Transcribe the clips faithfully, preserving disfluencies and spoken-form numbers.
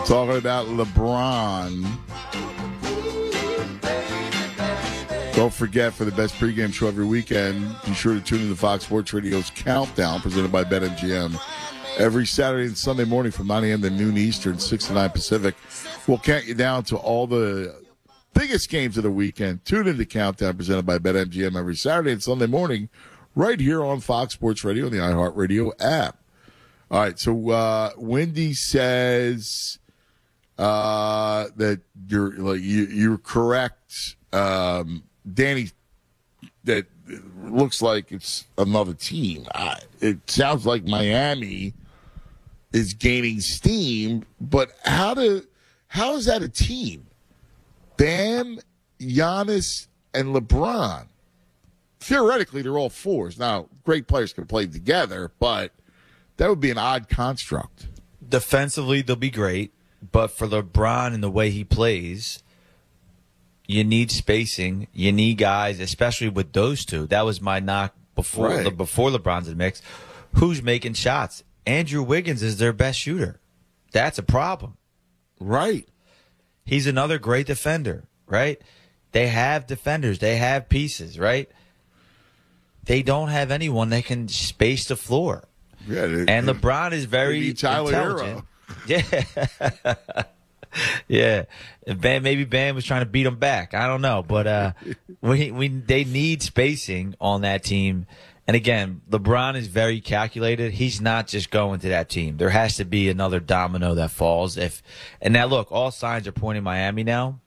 Talking about LeBron. Don't forget, for the best pregame show every weekend, be sure to tune in to Fox Sports Radio's Countdown, presented by BetMGM. Every Saturday and Sunday morning from nine a.m. to noon Eastern, six to nine Pacific. We'll count you down to all the biggest games of the weekend. Tune in to Countdown, presented by BetMGM, every Saturday and Sunday morning, right here on Fox Sports Radio and the iHeartRadio app. All right, so uh, Wendy says uh, that you're like you, you're correct, um, Danny. That it looks like it's another team. I, it sounds like Miami is gaining steam, but how do how is that a team? Bam, Giannis, and LeBron. Theoretically, they're all fours. Now, great players can play together, but that would be an odd construct. Defensively, they'll be great, but for LeBron and the way he plays, you need spacing. You need guys, especially with those two. That was my knock before right. before LeBron's in the mix. Who's making shots? Andrew Wiggins is their best shooter. That's a problem. Right. He's another great defender, right? They have defenders. They have pieces, right? They don't have anyone that can space the floor. Yeah, they, and LeBron is very intelligent. Yeah. Yeah. Bam, maybe Bam was trying to beat him back. I don't know. But uh, we, we, they need spacing on that team. And again, LeBron is very calculated. He's not just going to that team. There has to be another domino that falls. If and now look, all signs are pointing Miami now.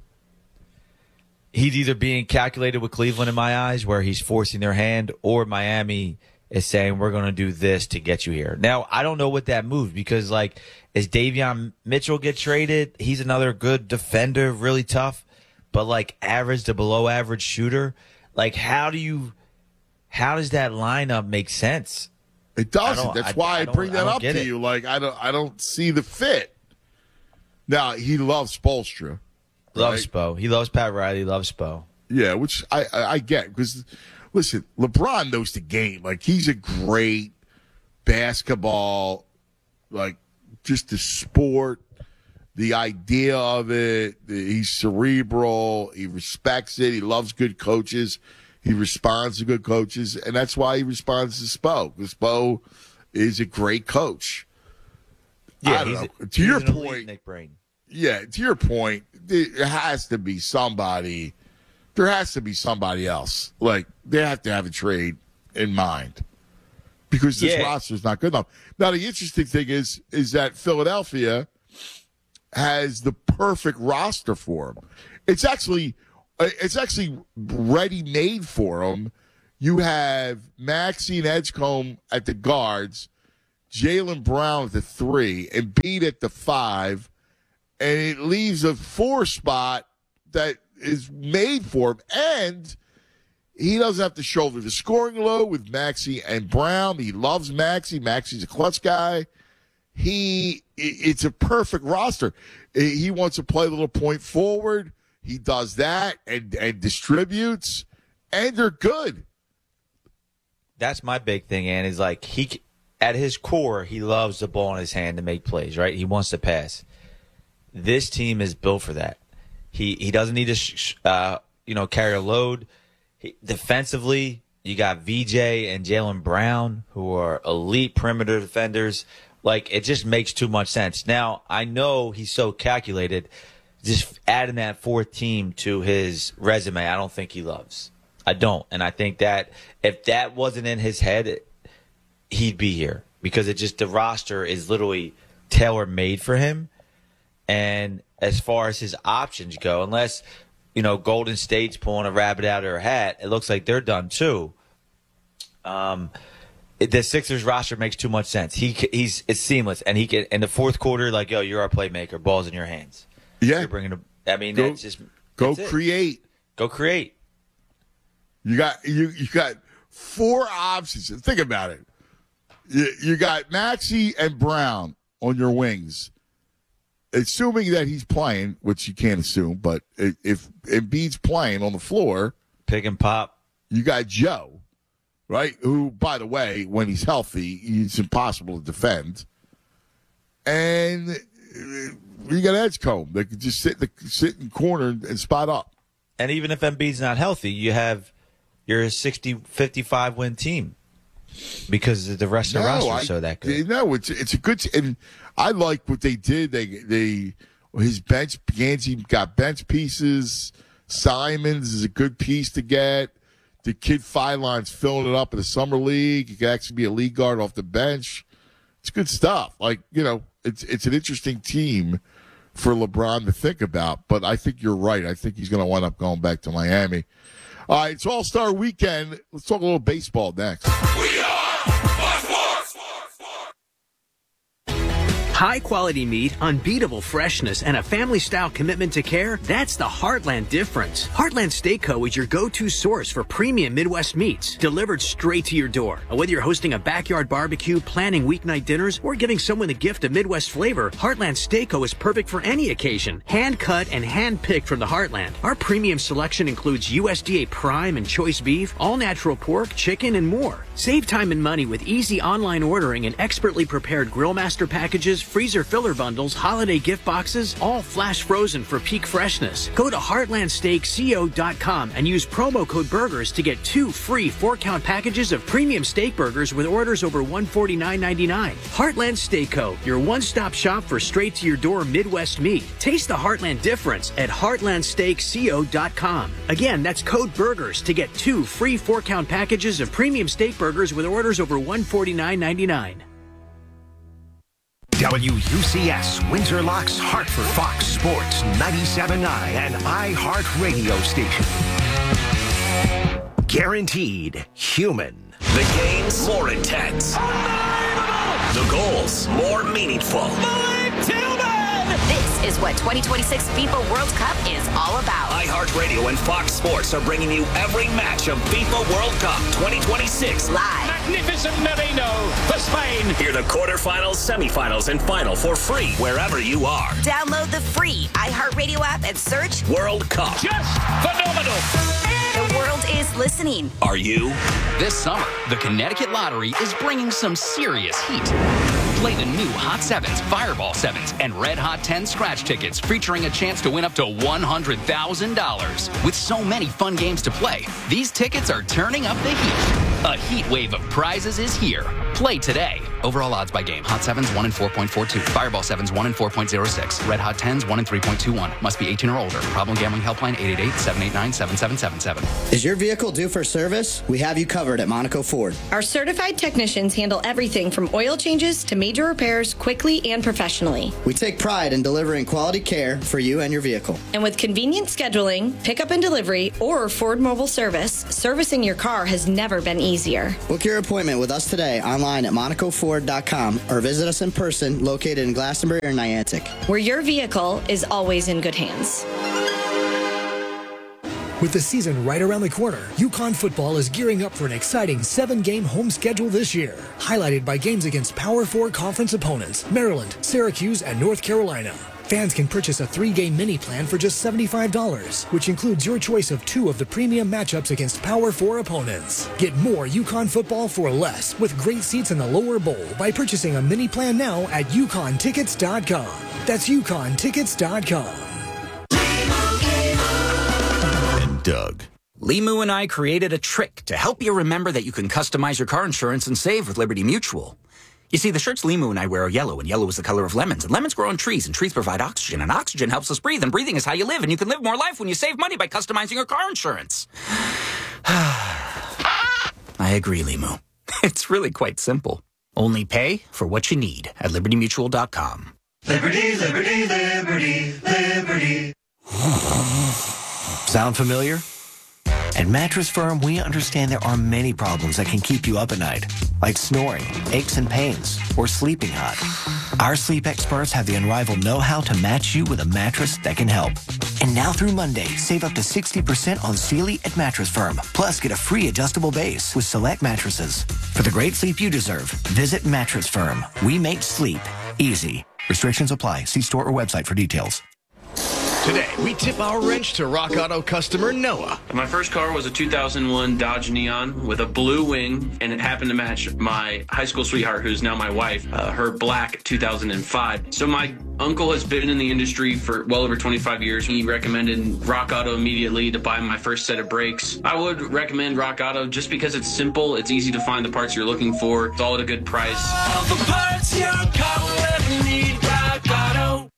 He's either being calculated with Cleveland in my eyes, where he's forcing their hand, or Miami is saying we're going to do this to get you here. Now, I don't know what that moves, because like as Davion Mitchell get traded, he's another good defender, really tough, but like average to below average shooter. Like how do you How does that lineup make sense? It doesn't. That's I, why I, I bring that up to it. you. Like I don't, I don't see the fit. Now he loves Spoelstra. Loves right? Spo. He loves Pat Riley. Loves Spo. Yeah, which I, I, I get, because listen, LeBron knows the game. Like he's a great basketball, like just the sport, the idea of it. He's cerebral. He respects it. He loves good coaches. He responds to good coaches, and that's why he responds to Spo, because Spo is a great coach. Yeah, I don't he's, know. A, to he's your an point, Nick Brain. Yeah, to your point, there has to be somebody. There has to be somebody else. Like they have to have a trade in mind, because this yeah. roster is not good enough. Now, the interesting thing is, is that Philadelphia has the perfect roster for him. It's actually. It's actually ready-made for him. You have Maxey and Edgecombe at the guards, Jaylen Brown at the three, and Embiid at the five, and it leaves a four spot that is made for him. And he doesn't have to shoulder the scoring load with Maxey and Brown. He loves Maxey. Maxey's a clutch guy. He, it's a perfect roster. He wants to play a little point forward. He does that and, and distributes, and they're good. That's my big thing, and is like he, at his core, he loves the ball in his hand to make plays. Right? He wants to pass. This team is built for that. He he doesn't need to uh, you know carry a load. He, defensively, you got V J and Jaylen Brown, who are elite perimeter defenders. Like it just makes too much sense. Now I know he's so calculated. Just adding that fourth team to his resume, I don't think he loves. I don't. And I think that if that wasn't in his head, he'd be here, because it just, the roster is literally tailor-made for him. And as far as his options go, unless, you know, Golden State's pulling a rabbit out of their hat, it looks like they're done too. Um, the Sixers roster makes too much sense. He he's it's seamless, and he can in the fourth quarter, like, yo, you're our playmaker. Ball's in your hands. Yeah, You're bringing. A, I mean, go, that's just go that's create. Go create. You got you you got four options. Think about it. You, you got Maxey and Brown on your wings. Assuming that he's playing, which you can't assume, but if Embiid's playing on the floor, pick and pop. You got Joe, right? Who, by the way, when he's healthy, it's impossible to defend. And You got Edgecombe. They could just sit in the sit in the corner and spot up. And even if Embiid's not healthy, you have your sixty, fifty-five win team because the rest of the No, roster I- is so that good. No, it's it's a good. And I like what they did. They they his bench. Gansey got bench pieces. Simons is a good piece to get. The kid Filon's filling it up in the summer league. He could actually be a league guard off the bench. It's good stuff. Like, you know, it's it's an interesting team for LeBron to think about. But I think you're right. I think he's going to wind up going back to Miami. All right, it's All-Star Weekend. Let's talk a little baseball next. We are Fox Sports. High quality meat, unbeatable freshness, and a family style commitment to care, that's the Heartland difference. Heartland Steak Co. is your go-to source for premium Midwest meats, delivered straight to your door. Whether you're hosting a backyard barbecue, planning weeknight dinners, or giving someone a gift of Midwest flavor, Heartland Steak Co. is perfect for any occasion. Hand cut and hand picked from the Heartland. Our premium selection includes U S D A prime and choice beef, all natural pork, chicken, and more. Save time and money with easy online ordering and expertly prepared grill master packages, freezer filler bundles, holiday gift boxes, all flash frozen for peak freshness. Go to heartland steak co dot com and use promo code BURGERS to get two free four-count packages of premium steak burgers with orders over one hundred forty-nine ninety-nine. Heartland Steak Co., your one-stop shop for straight-to-your-door Midwest meat. Taste the Heartland difference at heartland steak co dot com. Again, that's code BURGERS to get two free four-count packages of premium steak burgers with orders over one hundred forty-nine ninety-nine. W U C S Windsor Locks Hartford Fox Sports ninety-seven point nine and iHeartRadio station. Guaranteed human. The games more intense. The goals more meaningful. This is what twenty twenty-six FIFA World Cup is all about. iHeartRadio and Fox Sports are bringing you every match of FIFA World Cup twenty twenty-six Live. Magnificent Merino for Spain. Hear the quarterfinals, semifinals, and final for free wherever you are. Download the free iHeartRadio app and search World Cup. Just phenomenal. The world is listening. Are you? This summer, the Connecticut Lottery is bringing some serious heat. Play the new Hot Sevens, Fireball Sevens, and Red Hot ten scratch tickets featuring a chance to win up to one hundred thousand dollars. With so many fun games to play, these tickets are turning up the heat. A heat wave of prizes is here. Play today. Overall odds by game. Hot Sevens one in four point four two. Fireball Sevens one in four point zero six. Red Hot tens one in three point two one. Must be eighteen or older. Problem gambling helpline eight eight eight, seven eight nine, seven seven seven seven. Is your vehicle due for service? We have you covered at Monaco Ford. Our certified technicians handle everything from oil changes to major repairs quickly and professionally. We take pride in delivering quality care for you and your vehicle. And with convenient scheduling, pickup and delivery, or Ford Mobile service, servicing your car has never been easier. Book your appointment with us today online at monaco ford dot com or visit us in person located in Glastonbury or Niantic. Where your vehicle is always in good hands. With the season right around the corner, UConn football is gearing up for an exciting seven-game home schedule this year, highlighted by games against Power Four conference opponents, Maryland, Syracuse, and North Carolina. Fans can purchase a three-game mini plan for just seventy-five dollars, which includes your choice of two of the premium matchups against Power Four opponents. Get more UConn football for less with great seats in the lower bowl by purchasing a mini plan now at UConn tickets dot com. That's UConn tickets dot com. Doug. Limu and I created a trick to help you remember that you can customize your car insurance and save with Liberty Mutual. You see, the shirts Limu and I wear are yellow, and yellow is the color of lemons, and lemons grow on trees, and trees provide oxygen, and oxygen helps us breathe, and breathing is how you live, and you can live more life when you save money by customizing your car insurance. I agree, Limu. It's really quite simple. Only pay for what you need at liberty mutual dot com. Liberty, liberty, liberty, liberty. Sound familiar? At Mattress Firm, we understand there are many problems that can keep you up at night, like snoring, aches and pains, or sleeping hot. Our sleep experts have the unrivaled know-how to match you with a mattress that can help. And now through Monday, save up to sixty percent on Sealy at Mattress Firm. Plus, get a free adjustable base with select mattresses. For the great sleep you deserve, visit Mattress Firm. We make sleep easy. Restrictions apply. See store or website for details. Today, we tip our wrench to Rock Auto customer Noah. My first car was a two thousand one Dodge Neon with a blue wing, and it happened to match my high school sweetheart, who's now my wife, uh, her black two thousand five. So my uncle has been in the industry for well over twenty-five years. He recommended Rock Auto immediately to buy my first set of brakes. I would recommend Rock Auto just because it's simple, it's easy to find the parts you're looking for, it's all at a good price. All the parts your car will ever need, Rock Auto.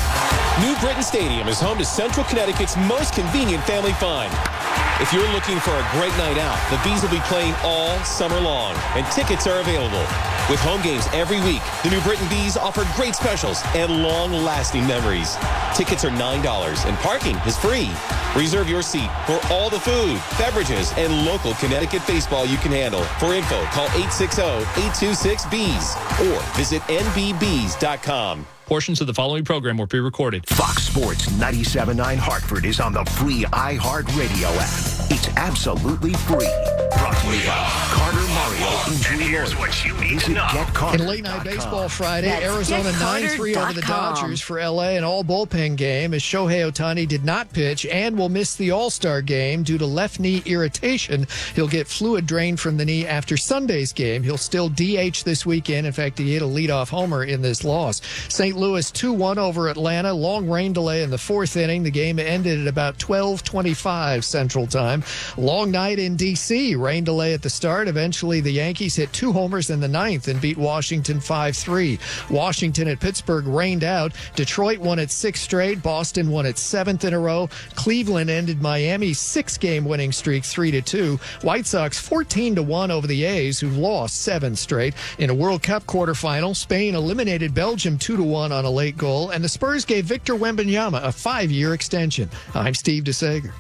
New Britain Stadium is home to Central Connecticut's most convenient family fun. If you're looking for a great night out, the Bees will be playing all summer long, and tickets are available. With home games every week, the New Britain Bees offer great specials and long-lasting memories. Tickets are nine dollars, and parking is free. Reserve your seat for all the food, beverages, and local Connecticut baseball you can handle. For info, call eight six zero, eight two six, B E E S or visit N B bees dot com. Portions of the following program were pre-recorded. Fox Sports ninety-seven point nine Hartford is on the free iHeartRadio app. It's absolutely free. Brought to you by Carter Mario Injury Lawyers. What you need to know. In late night baseball Friday, That's Arizona nine three over the Dodgers for L A, an all-bullpen game as Shohei Ohtani did not pitch and will miss the All-Star game due to left knee irritation. He'll get fluid drained from the knee after Sunday's game. He'll still D H this weekend. In fact, he hit a leadoff homer in this loss. Saint Louis two one over Atlanta. Long rain delay in the fourth inning. The game ended at about twelve twenty-five Central Time. Long night in D C Rain delay at the start. Eventually, the Yankees hit two homers in the ninth and beat Washington five three. Washington at Pittsburgh rained out. Detroit won its sixth straight. Boston won its seventh in a row. Cleveland ended Miami's six-game winning streak three to two. White Sox fourteen to one over the A's, who've lost seven straight. In a World Cup quarterfinal, Spain eliminated Belgium two to one on a late goal, and the Spurs gave Victor Wembanyama a five-year extension. I'm Steve DeSager.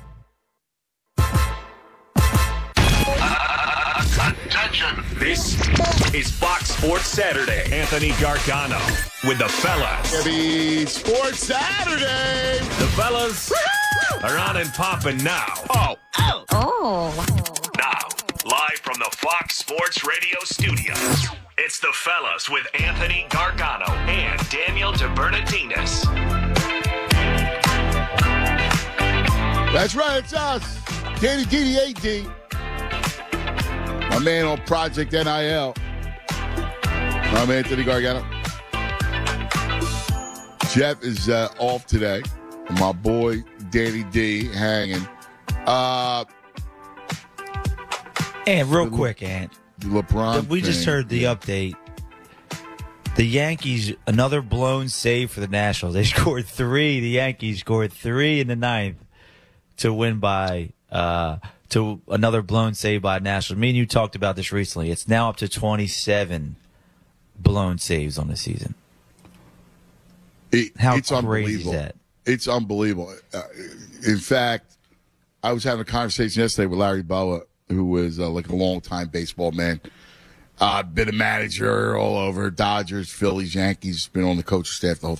Attention. This is Fox Sports Saturday. Anthony Gargano with the fellas. Heavy Sports Saturday. The fellas Woo-hoo! Are on and popping now. Oh. Oh. Oh. Now, live from the Fox Sports Radio studios, it's the fellas with Anthony Gargano and Daniel DeBernardinez. That's right, it's us. Danny D D A D. My man on Project N I L. I'm Anthony Gargano. Jeff is uh, off today. My boy Danny D hanging. Uh, and real quick, Ant. LeBron. We just thing. heard the update. The Yankees, another blown save for the Nationals. They scored three. The Yankees scored three in the ninth to win by uh, to another blown save by Nationals. Me and you talked about this recently. It's now up to twenty-seven blown saves on the season. It, How it's crazy unbelievable. is that? It's unbelievable. Uh, in fact, I was having a conversation yesterday with Larry Boa, who was uh, like a long-time baseball man. Uh, been a manager all over Dodgers, Phillies, Yankees, been on the coaching staff the whole